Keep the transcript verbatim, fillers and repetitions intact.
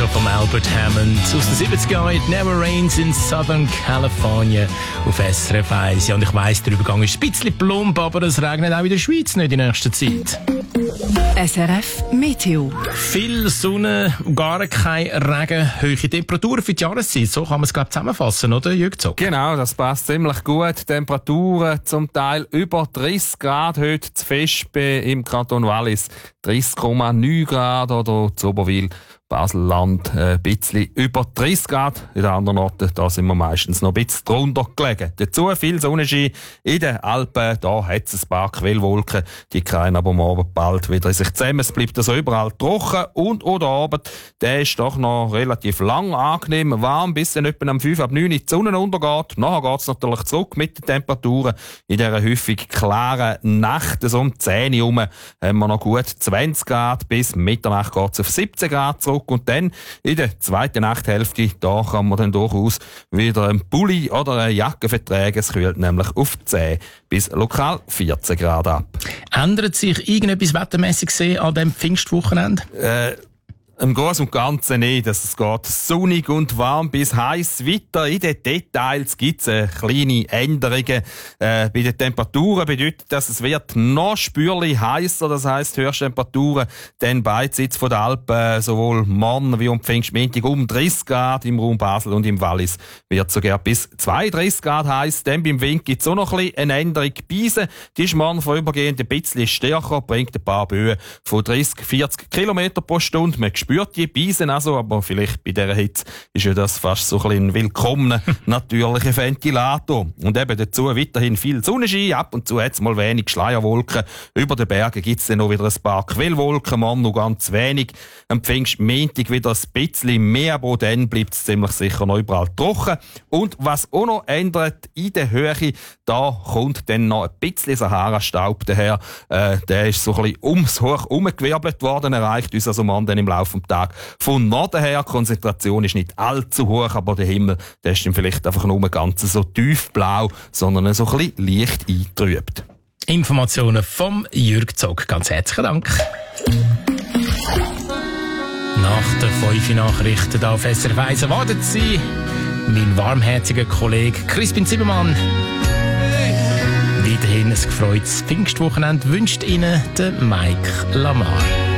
America von Albert Hammond aus den siebziger Jahren. It Never Rains in Southern California auf S R F eins. Ja, und ich weiss, der Übergang ist ein bisschen plump, aber es regnet auch in der Schweiz nicht in nächster Zeit. S R F Meteo. Viel Sonne, gar kein Regen, hohe Temperaturen für die Jahreszeit. So kann man es, glaube ich, zusammenfassen, oder, Jürg Zog? Genau, das passt ziemlich gut. Temperaturen zum Teil über dreißig Grad heute zu Vespe im Kanton Wallis. dreißig Komma neun Grad oder zu Oberwil, Basel-Land äh, ein bisschen über dreißig Grad. In den anderen Orten da sind wir meistens noch ein bisschen drunter gelegen. Dazu viel Sonnenschein in den Alpen. Da hat es ein paar Quellwolken. Die kreien aber morgen bald wieder in sich zusammen. Es bleibt also überall trocken. Und oder Abend, der ist doch noch relativ lang angenehm warm, bis dann etwa am fünf ab neun die Sonne untergeht. Nachher geht es natürlich zurück mit den Temperaturen. In dieser häufig klaren Nacht, so um zehn Uhr herum, haben wir noch gut zwanzig Grad. Bis Mitternacht geht es auf siebzehn Grad zurück. Und dann in der zweiten Nachthälfte, da kann man dann durchaus wieder einen Pulli oder eine Jacke vertragen. Es kühlt nämlich auf zehn bis lokal vierzehn Grad ab. Ändert sich irgendetwas wettermässig gesehen an diesem Pfingstwochenende? Äh, Im Großen und Ganzen nicht. Es geht sonnig und warm bis heiß weiter. In den Details gibt es äh, kleine Änderungen. Äh, bei den Temperaturen bedeutet das, es wird noch spürlich heißer. Das heisst, Höchsttemperaturen dann beidseits von der Alpen, sowohl morgen wie am Pfingstmontag um dreißig Grad im Raum Basel und im Wallis wird sogar bis zweiunddreißig Grad heiß. Dann beim Wind gibt es auch noch ein bisschen eine Änderung. Beise, die ist morgen vorübergehend ein bisschen stärker, bringt ein paar Böen von dreißig, vierzig Kilometer pro Stunde. Man spürt die Beisen also, aber vielleicht bei dieser Hitze ist ja das fast so ein bisschen ein willkommener natürlicher Ventilator. Und eben dazu weiterhin viel Sonnenschein, ab und zu hat es mal wenig Schleierwolken. Über den Bergen gibt es dann noch wieder ein paar Quellwolken, man noch ganz wenig. Am Pfingstmontag wieder ein bisschen mehr, aber dann bleibt es ziemlich sicher noch überall trocken. Und was auch noch ändert in der Höhe, da kommt dann noch ein bisschen Sahara-Staub daher. Äh, der ist so ein bisschen ums Hoch umgewirbelt worden, erreicht uns also man dann im Laufe des Tages von Norden her. Die Konzentration ist nicht allzu hoch, aber der Himmel, der ist dann vielleicht einfach nur ganz so tiefblau, sondern so ein bisschen leicht eingetrübt. Informationen vom Jürg Zog. Ganz herzlichen Dank. Nach den fünf Nachrichten auf S R F eins erwartet Sie mein warmherziger Kollege Crispin Zimmermann. Weiterhin ein gefreutes Pfingstwochenende wünscht Ihnen der Mike Lamar.